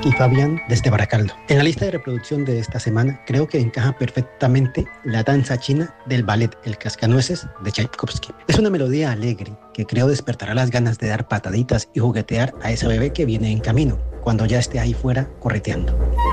y Fabián desde Baracaldo. En la lista de reproducción de esta semana creo que encaja perfectamente la danza china del ballet El Cascanueces de Tchaikovsky. Es una melodía alegre que creo despertará las ganas de dar pataditas y juguetear a ese bebé que viene en camino, cuando ya esté ahí fuera correteando.